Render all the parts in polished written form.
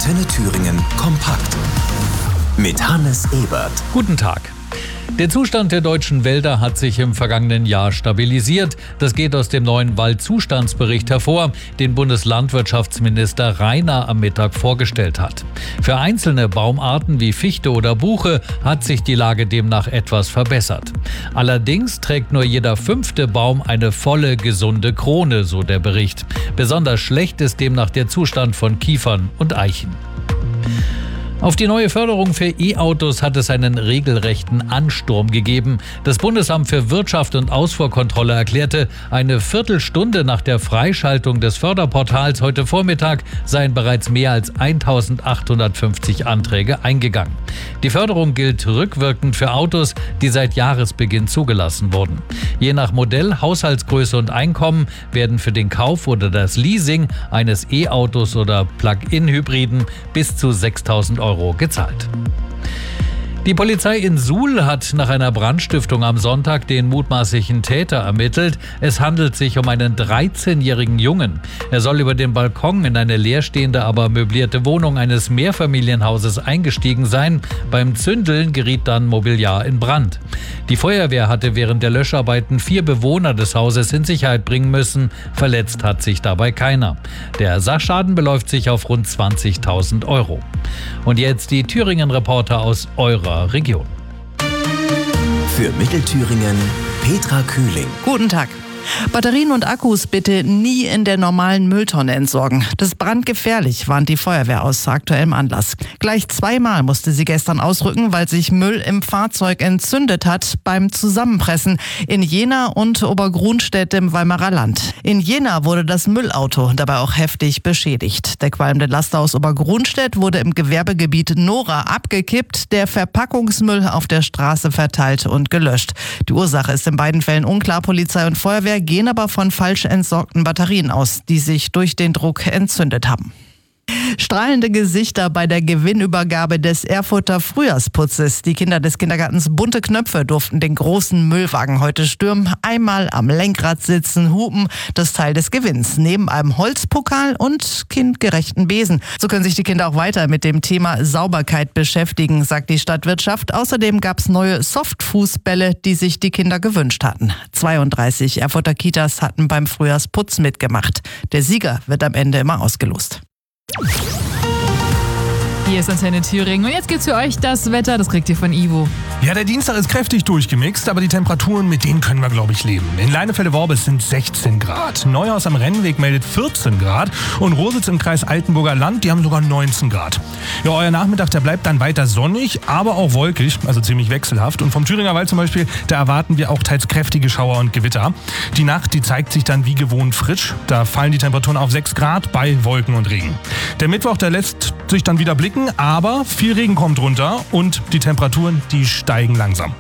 Antenne Thüringen kompakt mit Hannes Ebert. Guten Tag. Der Zustand der deutschen Wälder hat sich im vergangenen Jahr stabilisiert. Das geht aus dem neuen Waldzustandsbericht hervor, den Bundeslandwirtschaftsminister Rainer am Mittag vorgestellt hat. Für einzelne Baumarten wie Fichte oder Buche hat sich die Lage demnach etwas verbessert. Allerdings trägt nur jeder 5. Baum eine volle, gesunde Krone, so der Bericht. Besonders schlecht ist demnach der Zustand von Kiefern und Eichen. Auf die neue Förderung für E-Autos hat es einen regelrechten Ansturm gegeben. Das Bundesamt für Wirtschaft und Ausfuhrkontrolle erklärte, eine Viertelstunde nach der Freischaltung des Förderportals heute Vormittag seien bereits mehr als 1850 Anträge eingegangen. Die Förderung gilt rückwirkend für Autos, die seit Jahresbeginn zugelassen wurden. Je nach Modell, Haushaltsgröße und Einkommen werden für den Kauf oder das Leasing eines E-Autos oder Plug-in-Hybriden bis zu 6.000 Euro gezahlt. Die Polizei in Suhl hat nach einer Brandstiftung am Sonntag den mutmaßlichen Täter ermittelt. Es handelt sich um einen 13-jährigen Jungen. Er soll über den Balkon in eine leerstehende, aber möblierte Wohnung eines Mehrfamilienhauses eingestiegen sein. Beim Zündeln geriet dann Mobiliar in Brand. Die Feuerwehr hatte während der Löscharbeiten 4 Bewohner des Hauses in Sicherheit bringen müssen. Verletzt hat sich dabei keiner. Der Sachschaden beläuft sich auf rund 20.000 Euro. Und jetzt die Thüringen-Reporter aus eurer Region. Für Mittelthüringen Petra Kühling. Guten Tag. Batterien und Akkus bitte nie in der normalen Mülltonne entsorgen. Das ist brandgefährlich, warnt die Feuerwehr aus aktuellem Anlass. Gleich 2-mal musste sie gestern ausrücken, weil sich Müll im Fahrzeug entzündet hat beim Zusammenpressen in Jena und Obergrunstedt im Weimarer Land. In Jena wurde das Müllauto dabei auch heftig beschädigt. Der qualmende Laster aus Obergrunstedt wurde im Gewerbegebiet Nora abgekippt, der Verpackungsmüll auf der Straße verteilt und gelöscht. Die Ursache ist in beiden Fällen unklar. Polizei und Feuerwehr gehen aber von falsch entsorgten Batterien aus, die sich durch den Druck entzündet haben. Strahlende Gesichter bei der Gewinnübergabe des Erfurter Frühjahrsputzes. Die Kinder des Kindergartens Bunte Knöpfe durften den großen Müllwagen heute stürmen. Einmal am Lenkrad sitzen, hupen, das Teil des Gewinns. Neben einem Holzpokal und kindgerechten Besen. So können sich die Kinder auch weiter mit dem Thema Sauberkeit beschäftigen, sagt die Stadtwirtschaft. Außerdem gab es neue Softfußbälle, die sich die Kinder gewünscht hatten. 32 Erfurter Kitas hatten beim Frühjahrsputz mitgemacht. Der Sieger wird am Ende immer ausgelost. Hier ist Antenne Thüringen und jetzt gibt's für euch das Wetter, das kriegt ihr von Ivo. Ja, der Dienstag ist kräftig durchgemixt, aber die Temperaturen, mit denen können wir, glaube ich, leben. In Leinefelde-Worbis sind 16 Grad, Neuhaus am Rennweg meldet 14 Grad und Rositz im Kreis Altenburger Land, die haben sogar 19 Grad. Ja, euer Nachmittag, der bleibt dann weiter sonnig, aber auch wolkig, also ziemlich wechselhaft. Und vom Thüringer Wald zum Beispiel, da erwarten wir auch teils kräftige Schauer und Gewitter. Die Nacht, die zeigt sich dann wie gewohnt frisch. Da fallen die Temperaturen auf 6 Grad bei Wolken und Regen. Der Mittwoch, der lässt sich dann wieder blicken, aber viel Regen kommt runter und die Temperaturen, die steigen langsam.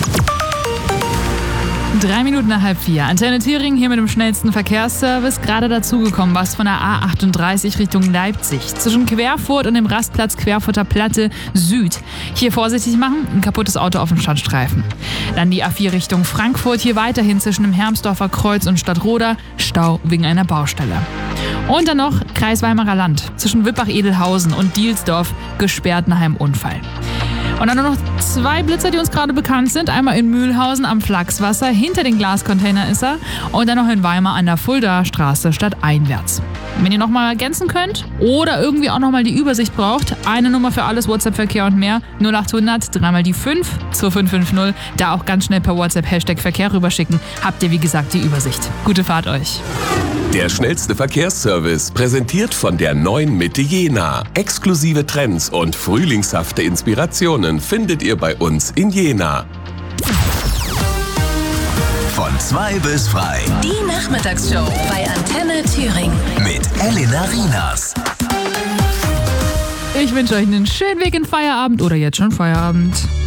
3 Minuten nach 3:30. Antenne Thüringen hier mit dem schnellsten Verkehrsservice. Gerade dazugekommen, was von der A38 Richtung Leipzig. Zwischen Querfurt und dem Rastplatz Querfurter Platte Süd. Hier vorsichtig machen, ein kaputtes Auto auf dem Standstreifen. Dann die A4 Richtung Frankfurt. Hier weiterhin zwischen dem Hermsdorfer Kreuz und Stadtroda. Stau wegen einer Baustelle. Und dann noch Kreis Weimarer Land. Zwischen Wippach-Edelhausen und Dielsdorf gesperrt nach einem Unfall. Und dann nur noch 2 Blitzer, die uns gerade bekannt sind. Einmal in Mühlhausen am Flachswasser, hinter den Glascontainer ist er. Und dann noch in Weimar an der Fuldaer Straße stadteinwärts. Wenn ihr nochmal ergänzen könnt oder irgendwie auch nochmal die Übersicht braucht, eine Nummer für alles, WhatsApp-Verkehr und mehr, 0800 3 die 5 2550. Da auch ganz schnell per WhatsApp Hashtag Verkehr rüberschicken. Habt ihr wie gesagt die Übersicht. Gute Fahrt euch. Der schnellste Verkehrsservice, präsentiert von der neuen Mitte Jena. Exklusive Trends und frühlingshafte Inspirationen findet ihr bei uns in Jena. Von 2 bis frei. Die Nachmittagsshow bei Antenne Thüringen. Mit Elena Rienas. Ich wünsche euch einen schönen Weg in Feierabend oder jetzt schon Feierabend.